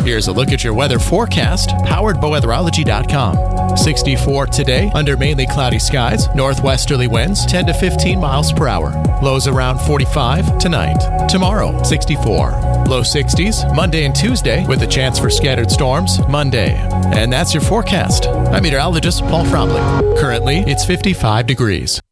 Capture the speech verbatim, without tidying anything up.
Here's a look at your weather forecast, powered by weatherology dot com. sixty-four today, under mainly cloudy skies, northwesterly winds ten to fifteen miles per hour. Lows around forty-five tonight. Tomorrow, sixty-four. Low sixties, Monday and Tuesday, with a chance for scattered storms Monday. And that's your forecast. I'm meteorologist Paul Fromley. Currently, it's fifty-five degrees.